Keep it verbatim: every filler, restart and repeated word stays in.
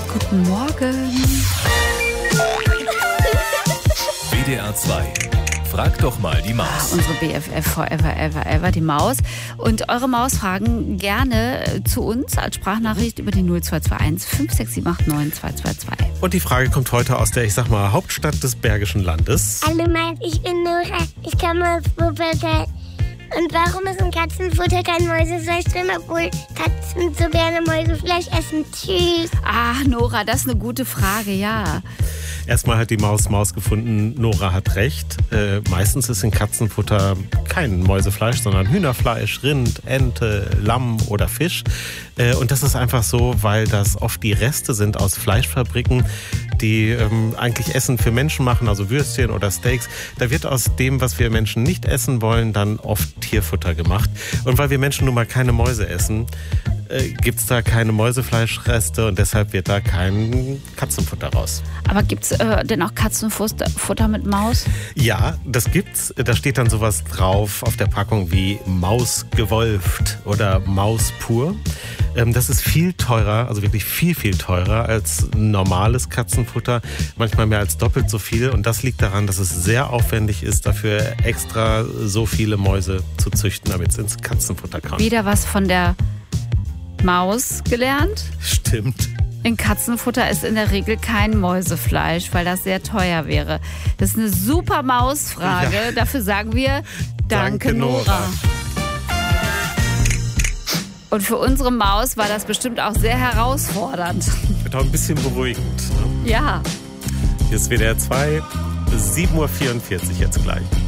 Guten Morgen. W D R zwei. Frag doch mal die Maus. Ah, unsere B F F Forever, Ever, Ever, die Maus. Und eure Mausfragen gerne zu uns als Sprachnachricht über die null zwei zwei eins fünf sechs sieben acht neun zwei zwei zwei. Und die Frage kommt heute aus der, ich sag mal, Hauptstadt des Bergischen Landes. Hallo Maus, ich bin Nora. Ich komme aus Wuppertal. Und warum ist ein Katzenfutter kein Mäusefleisch drin, obwohl Katzen so gerne Mäusefleisch essen? Tschüss. Ah, Nora, das ist eine gute Frage, ja. Erstmal hat die Maus Maus gefunden, Nora hat recht. Äh, meistens ist in Katzenfutter kein Mäusefleisch, sondern Hühnerfleisch, Rind, Ente, Lamm oder Fisch. Äh, und das ist einfach so, weil das oft die Reste sind aus Fleischfabriken, die ähm, eigentlich Essen für Menschen machen, also Würstchen oder Steaks. Da wird aus dem, was wir Menschen nicht essen wollen, dann oft Tierfutter gemacht. Und weil wir Menschen nun mal keine Mäuse essen, äh, gibt es da keine Mäusefleischreste und deshalb wird da kein Katzenfutter raus. Aber gibt's äh, denn auch Katzenfutter mit Maus? Ja, das gibt's. Da steht dann sowas drauf auf der Packung wie Maus gewolft oder Maus pur. Ähm, das ist viel teurer, also wirklich viel, viel teurer als normales Katzenfutter. Manchmal mehr als doppelt so viel. Und das liegt daran, dass es sehr aufwendig ist, dafür extra so viele Mäuse zu züchten, damit es ins Katzenfutter kann. Wieder was von der Maus gelernt? Stimmt. In Katzenfutter ist in der Regel kein Mäusefleisch, weil das sehr teuer wäre. Das ist eine super Mausfrage. Ja. Dafür sagen wir Danke, Danke Nora. Nora. Und für unsere Maus war das bestimmt auch sehr herausfordernd. Wird auch ein bisschen beruhigend. Ne? Ja. Hier ist W D R zwei, sieben Uhr vierundvierzig jetzt gleich.